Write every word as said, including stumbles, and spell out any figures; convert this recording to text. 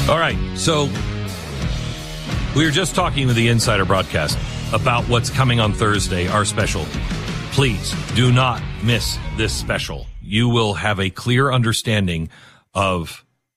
All right, so we were just talking with the Insider Broadcast about what's coming on Thursday, our special. Please do not miss this special. You will have a clear understanding of